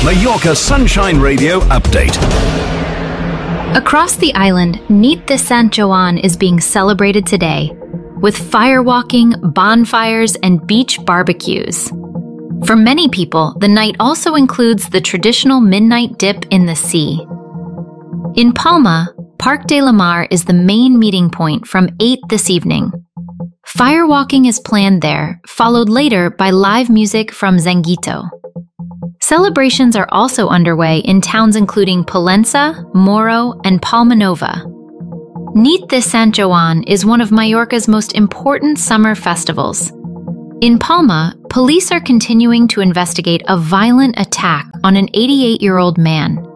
Mallorca Sunshine Radio update. Across the island, Nit de Sant Joan is being celebrated today, with firewalking, bonfires, and beach barbecues. For many people, the night also includes the traditional midnight dip in the sea. In Palma, Parc de la Mar is the main meeting point from 8 this evening. Firewalking is planned there, followed later by live music from Zanguito. Celebrations are also underway in towns including Pollença, Moro, and Palma Nova. Nit de Sant Joan is one of Mallorca's most important summer festivals. In Palma, police are continuing to investigate a violent attack on an 88-year-old man.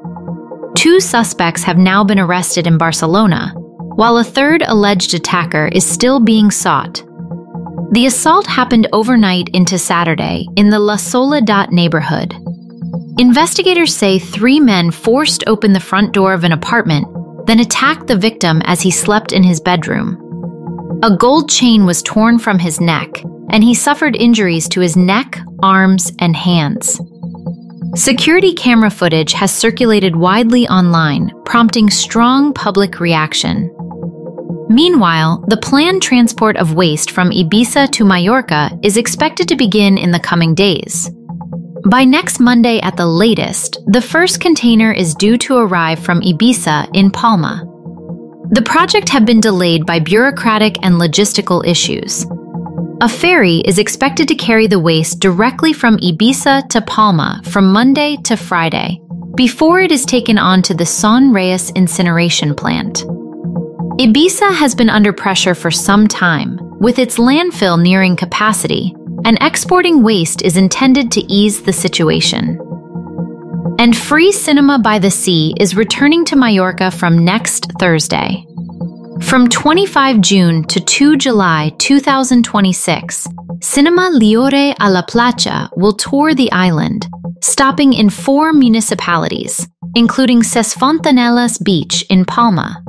2 suspects have now been arrested in Barcelona, while a third alleged attacker is still being sought. The assault happened overnight into Saturday in the La Soledad neighborhood. Investigators say 3 men forced open the front door of an apartment, then attacked the victim as he slept in his bedroom. A gold chain was torn from his neck, and he suffered injuries to his neck, arms, and hands. Security camera footage has circulated widely online, prompting strong public reaction. Meanwhile, the planned transport of waste from Ibiza to Mallorca is expected to begin in the coming days. By next Monday at the latest, the first container is due to arrive from Ibiza in Palma. The project had been delayed by bureaucratic and logistical issues. A ferry is expected to carry the waste directly from Ibiza to Palma from Monday to Friday, before it is taken on to the Son Reyes incineration plant. Ibiza has been under pressure for some time, with its landfill nearing capacity, and exporting waste is intended to ease the situation. And Free Cinema by the Sea is returning to Mallorca from next Thursday. From 25 June to 2 July 2026, Cinema Liore a la Playa will tour the island, stopping in 4 municipalities, including Ses Fontanelas Beach in Palma.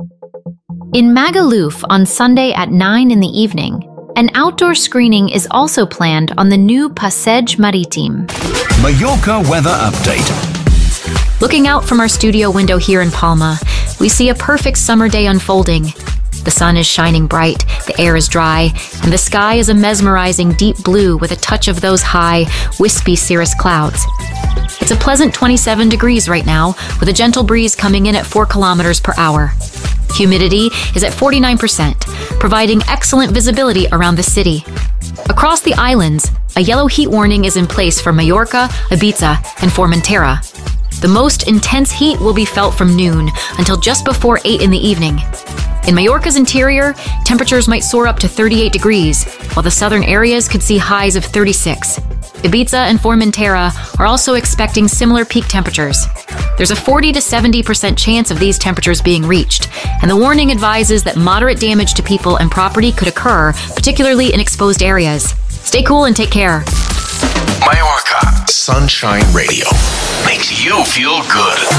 In Magaluf on Sunday at 9 in the evening, an outdoor screening is also planned on the new Passeig Marítim. Mallorca weather update. Looking out from our studio window here in Palma, we see a perfect summer day unfolding. The sun is shining bright, the air is dry, and the sky is a mesmerizing deep blue with a touch of those high, wispy cirrus clouds. It's a pleasant 27 degrees right now, with a gentle breeze coming in at 4 kilometers per hour. Humidity is at 49%, providing excellent visibility around the city. Across the islands, a yellow heat warning is in place for Mallorca, Ibiza, and Formentera. The most intense heat will be felt from noon until just before 8 in the evening. In Mallorca's interior, temperatures might soar up to 38 degrees, while the southern areas could see highs of 36. Ibiza and Formentera are also expecting similar peak temperatures. There's a 40 to 70% chance of these temperatures being reached, and the warning advises that moderate damage to people and property could occur, particularly in exposed areas. Stay cool and take care. Mallorca Sunshine Radio makes you feel good.